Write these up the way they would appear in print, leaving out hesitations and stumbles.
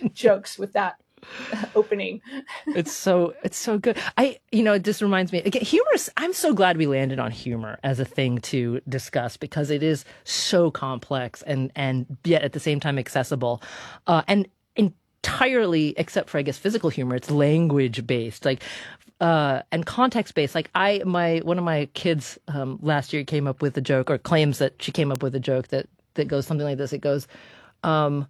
jokes with that opening. It's so good. It just reminds me again, I'm so glad we landed on humor as a thing to discuss because it is so complex and yet at the same time accessible, and entirely, except for I guess physical humor, it's language based, and context based. One of my kids last year came up with a joke, or claims that she came up with a joke that goes something like this. It goes, um,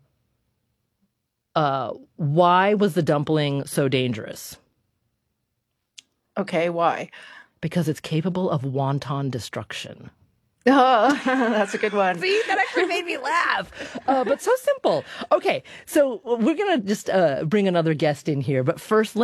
why was the dumpling so dangerous? Okay, why? Because it's capable of wanton destruction. Oh, that's a good one. See, that actually made me laugh. But so simple. Okay, so we're gonna just bring another guest in here, but first,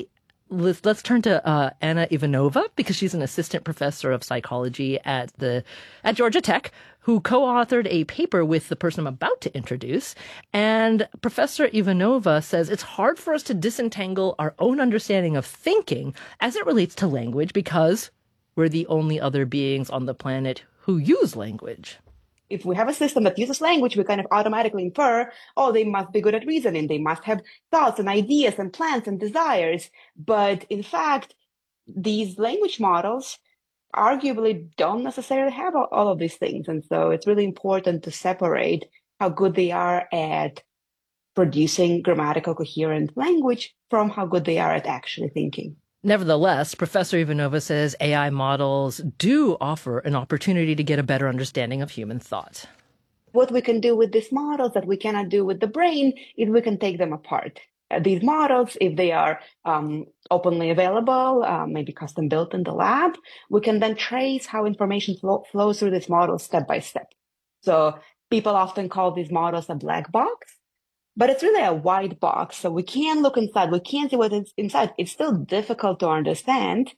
let's turn to Anna Ivanova because she's an assistant professor of psychology at Georgia Tech, who co-authored a paper with the person I'm about to introduce. And Professor Ivanova says it's hard for us to disentangle our own understanding of thinking as it relates to language because we're the only other beings on the planet who use language. If we have a system that uses language, we kind of automatically infer, oh, they must be good at reasoning. They must have thoughts and ideas and plans and desires. But in fact, these language models arguably don't necessarily have all of these things. And so it's really important to separate how good they are at producing grammatical coherent language from how good they are at actually thinking. Nevertheless, Professor Ivanova says AI models do offer an opportunity to get a better understanding of human thought. What we can do with these models that we cannot do with the brain is we can take them apart. These models, if they are openly available, maybe custom built in the lab, we can then trace how information flows through this model step by step. So people often call these models a black box, but it's really a white box. So we can look inside, we can see what is inside. It's still difficult to understand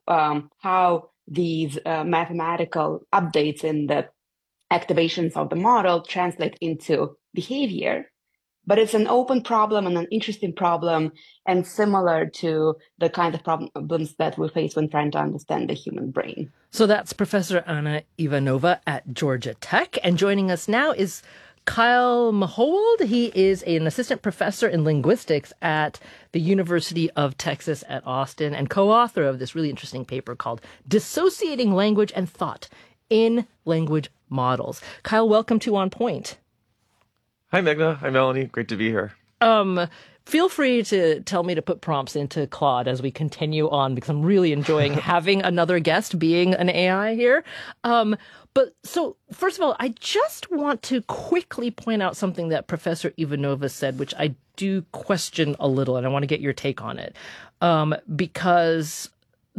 how these mathematical updates in the activations of the model translate into behavior. But it's an open problem and an interesting problem, and similar to the kind of problems that we face when trying to understand the human brain. So that's Professor Anna Ivanova at Georgia Tech. And joining us now is Kyle Mahowald. He is an assistant professor in linguistics at the University of Texas at Austin and co-author of this really interesting paper called Dissociating Language and Thought in Language Models. Kyle, welcome to On Point. Hi, Meghna. Hi, Melanie. Great to be here. Feel free to tell me to put prompts into Claude as we continue on because I'm really enjoying having another guest being an AI here. But so first of all, I just want to quickly point out something that Professor Ivanova said, which I do question a little, and I want to get your take on it. Because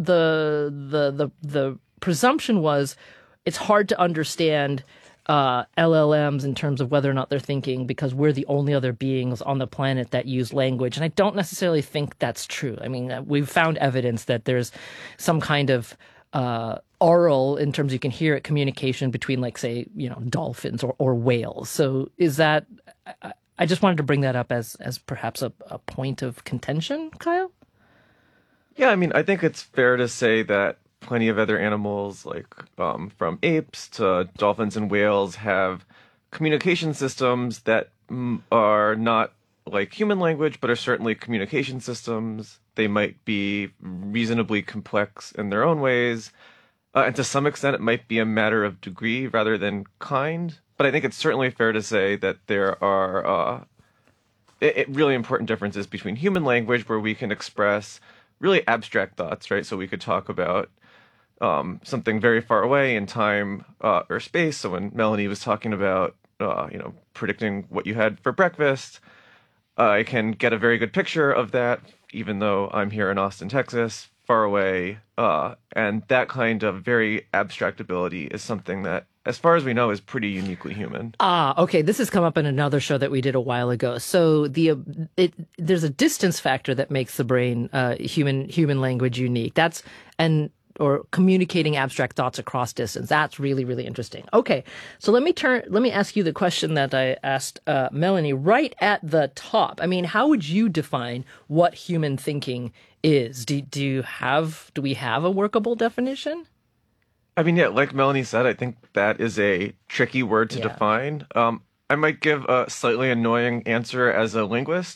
the presumption was it's hard to understand LLMs in terms of whether or not they're thinking because we're the only other beings on the planet that use language. And I don't necessarily think that's true. I mean, we've found evidence that there's some kind of oral, in terms you can hear it, communication between, like, say, dolphins or whales. So is that, I just wanted to bring that up as perhaps a point of contention, Kyle? Yeah, I mean, I think it's fair to say that plenty of other animals, like from apes to dolphins and whales, have communication systems that are not like human language, but are certainly communication systems. They might be reasonably complex in their own ways. And to some extent, it might be a matter of degree rather than kind. But I think it's certainly fair to say that there are really important differences between human language, where we can express really abstract thoughts, right? So we could talk about something very far away in time or space. So when Melanie was talking about, predicting what you had for breakfast, I can get a very good picture of that, even though I'm here in Austin, Texas, far away. And that kind of very abstract ability is something that, as far as we know, is pretty uniquely human. Okay. This has come up in another show that we did a while ago. So there's a distance factor that makes the brain human language unique. Or communicating abstract thoughts across distance. That's really, really interesting. Okay, so let me ask you the question that I asked Melanie right at the top. I mean, how would you define what human thinking is? Do we have a workable definition? I mean, yeah, like Melanie said, I think that is a tricky word to define. I might give a slightly annoying answer as a linguist,